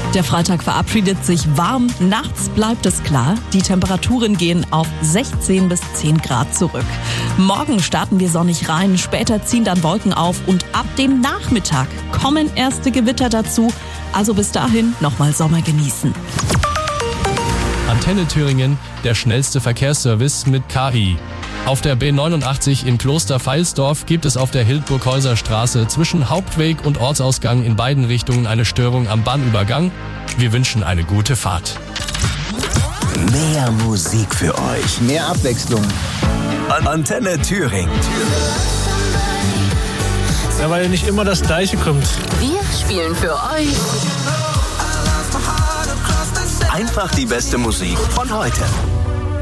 Der Freitag verabschiedet sich warm, nachts bleibt es klar. Die Temperaturen gehen auf 16 bis 10 Grad zurück. Morgen starten wir sonnig rein, später ziehen dann Wolken auf und ab dem Nachmittag kommen erste Gewitter dazu. Also bis dahin nochmal Sommer genießen. Antenne Thüringen, der schnellste Verkehrsservice mit KI. Auf der B89 in Kloster-Veilsdorf gibt es auf der Hildburghäuser Straße zwischen Hauptweg und Ortsausgang in beiden Richtungen eine Störung am Bahnübergang. Wir wünschen eine gute Fahrt. Mehr Musik für euch. Mehr Abwechslung. Antenne Thüringen. Ja, weil nicht immer das Gleiche kommt. Wir spielen für euch Einfach die beste Musik von heute.